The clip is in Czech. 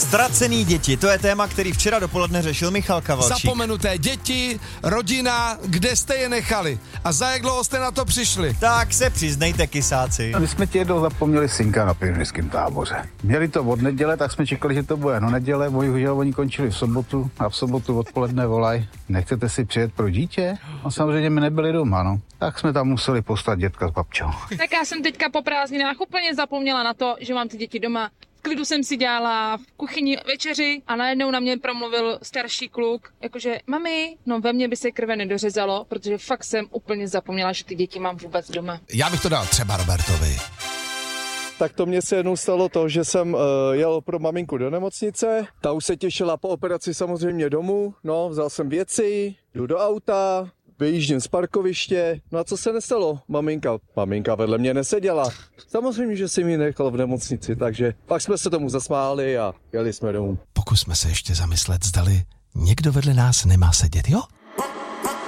Ztracený děti, to je téma, který včera dopoledne řešil Michal Kavalčík. Zapomenuté děti, rodina, kde jste je nechali a za jak dlouho jste na to přišli? Tak se přiznejte, kysáci. My jsme ti jednou zapomněli synka na pionýrském táboře. Měli to od neděle, tak jsme čekali, že to bude na neděle, bohužel oni končili v sobotu a v sobotu odpoledne volaj. Nechcete si přijet pro dítě? A samozřejmě my nebyli doma, no. Tak jsme tam museli poslat dětka s babčou. Tak já jsem teďka po prázdninách úplně zapomněla na to, že mám ty děti doma. V klidu jsem si dělala v kuchyni večeři a najednou na mě promluvil starší kluk, jakože mami, no ve mně by se krve nedořezalo, protože fakt jsem úplně zapomněla, že ty děti mám vůbec doma. Já bych to dal třeba Robertovi. Tak to mně se jednou stalo to, že jsem jel pro maminku do nemocnice, ta už se těšila po operaci samozřejmě domů, no, vzal jsem věci, jdu do auta, vyjíždím z parkoviště, no a co se nestalo? Maminka vedle mě neseděla. Samozřejmě, že jsem ji nechal v nemocnici, takže pak jsme se tomu zasmáli a jeli jsme domů. Pokusme se ještě zamyslet, zdali někdo vedle nás nemá sedět, jo?